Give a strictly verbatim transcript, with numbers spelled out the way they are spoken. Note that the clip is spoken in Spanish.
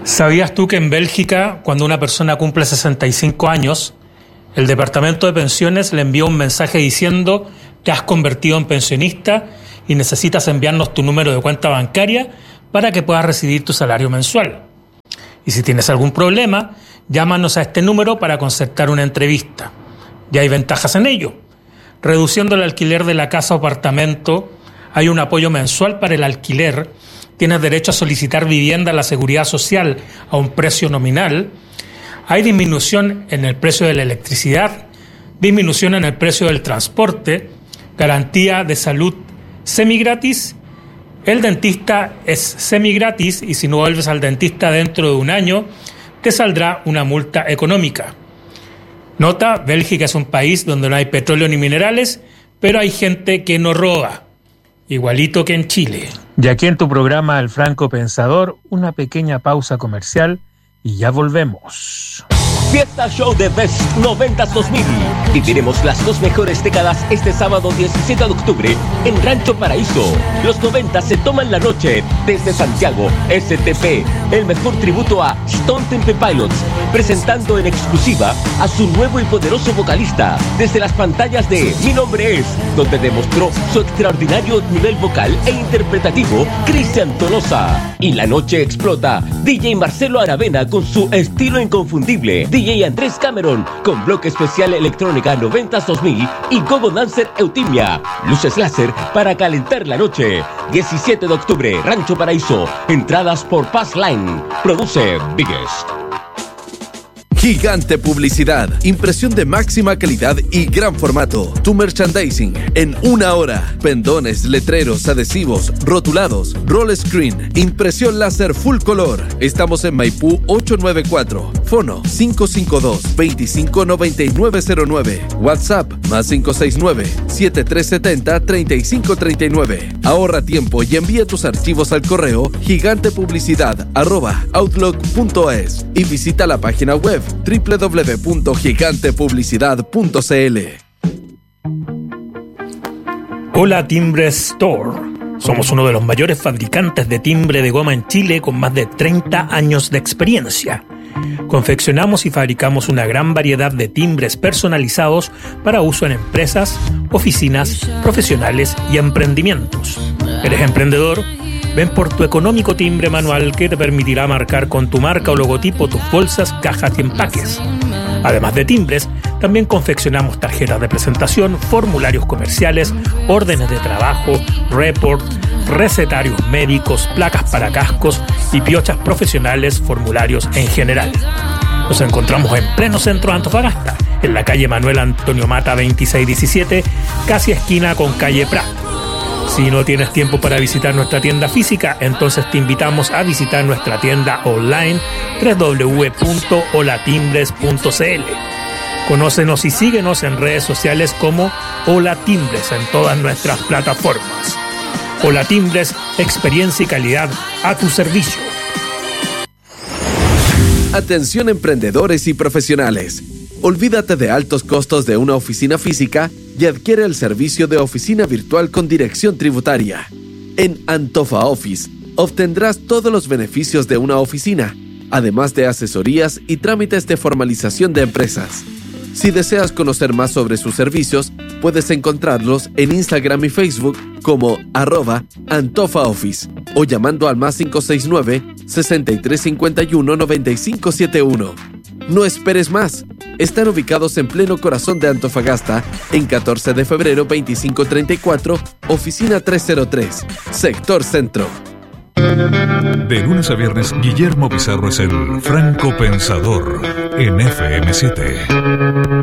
¿Sabías tú que en Bélgica, cuando una persona cumple sesenta y cinco años, el Departamento de Pensiones le envía un mensaje diciendo te has convertido en pensionista y necesitas enviarnos tu número de cuenta bancaria para que puedas recibir tu salario mensual? Y si tienes algún problema, llámanos a este número para concertar una entrevista. Ya hay ventajas en ello. Reduciendo el alquiler de la casa o apartamento, hay un apoyo mensual para el alquiler, tienes derecho a solicitar vivienda a la Seguridad Social a un precio nominal, hay disminución en el precio de la electricidad, disminución en el precio del transporte, garantía de salud semigratis, el dentista es semigratis y si no vuelves al dentista dentro de un año, te saldrá una multa económica. Nota, Bélgica es un país donde no hay petróleo ni minerales, pero hay gente que no roba. Igualito que en Chile. Y aquí en tu programa El Franco Pensador, una pequeña pausa comercial y ya volvemos. Fiesta Show de Best noventas dos mil. Viviremos las dos mejores décadas este sábado diecisiete de octubre en Rancho Paraíso. Los noventa se toman la noche desde Santiago. S T P, el mejor tributo a Stone Temple Pilots, presentando en exclusiva a su nuevo y poderoso vocalista desde las pantallas de Mi Nombre Es, donde demostró su extraordinario nivel vocal e interpretativo Cristian Tolosa. Y la noche explota D J Marcelo Aravena con su estilo inconfundible, D J Andrés Cameron con bloque especial electrónica noventas dos mil y Gogo Dancer Eutimia. Luces láser para calentar la noche. diecisiete de octubre, Rancho Paraíso. Entradas por Pass Line. Produce Biggest. Gigante Publicidad, impresión de máxima calidad y gran formato. Tu merchandising en una hora. Pendones, letreros, adhesivos, rotulados, roll screen, impresión láser full color. Estamos en Maipú ochocientos noventa y cuatro. Fono cinco cinco dos, veinticinco noventa y nueve cero nueve. WhatsApp más cinco seis nueve, siete tres siete cero, tres cinco tres nueve. Ahorra tiempo y envía tus archivos al correo gigantepublicidad arroba outlook punto es y visita la página web doble u doble u doble u punto gigantepublicidad punto c l. Hola Timbres Store. Somos uno de los mayores fabricantes de timbre de goma en Chile con más de treinta años de experiencia. Confeccionamos y fabricamos una gran variedad de timbres personalizados para uso en empresas, oficinas, profesionales y emprendimientos. ¿Eres emprendedor? Ven por tu económico timbre manual que te permitirá marcar con tu marca o logotipo tus bolsas, cajas y empaques. Además de timbres, también confeccionamos tarjetas de presentación, formularios comerciales, órdenes de trabajo, report, recetarios médicos, placas para cascos y piochas profesionales, formularios en general. Nos encontramos en pleno centro de Antofagasta, en la calle Manuel Antonio Mata veintiséis diecisiete, casi esquina con calle Prat. Si no tienes tiempo para visitar nuestra tienda física, entonces te invitamos a visitar nuestra tienda online doble u doble u doble u punto hola timbres punto c l. Conócenos y síguenos en redes sociales como Hola Timbres en todas nuestras plataformas. Hola Timbres, experiencia y calidad a tu servicio. Atención emprendedores y profesionales. Olvídate de altos costos de una oficina física y adquiere el servicio de oficina virtual con dirección tributaria. En Antofa Office obtendrás todos los beneficios de una oficina, además de asesorías y trámites de formalización de empresas. Si deseas conocer más sobre sus servicios, puedes encontrarlos en Instagram y Facebook como arroba Antofa Office o llamando al más cinco seis nueve, sesenta y tres cincuenta y uno, noventa y cinco setenta y uno. No esperes más. Están ubicados en pleno corazón de Antofagasta, en catorce de febrero veinticinco treinta y cuatro, oficina trescientos tres, sector centro. De lunes a viernes, Guillermo Pizarro es el Franco Pensador en F M siete.